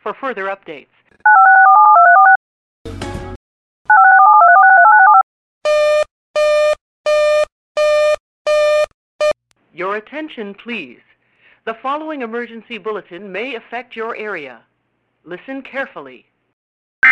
for further updates. Your attention, please. The following emergency bulletin may affect your area. Listen carefully.